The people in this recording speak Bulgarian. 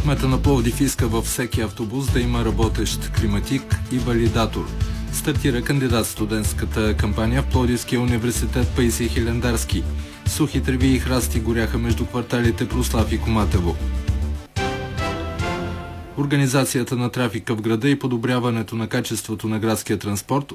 Кмета на Пловдив иска във всеки автобус да има работещ климатик и валидатор. Стартира кандидат-студентската кампания в Пловдивския университет Паисий Хилендарски. Сухи треви и храсти горяха между кварталите Прослав и Коматево. Организацията на трафика в града и подобряването на качеството на градския транспорт